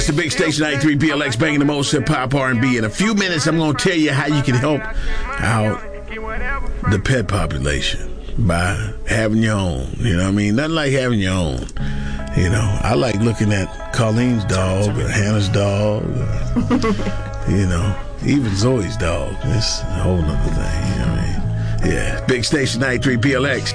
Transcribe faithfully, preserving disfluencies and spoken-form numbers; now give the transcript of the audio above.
It's the Big Station ninety-three B L X, banging the most hip-hop R and B. In a few minutes, I'm going to tell you how you can help out the pet population by having your own. You know what I mean? Nothing like having your own. You know, I like looking at Colleen's dog or Hannah's dog or, you know, even Zoe's dog. It's a whole nother thing. You know what I mean? Yeah. Big Station ninety-three B L X.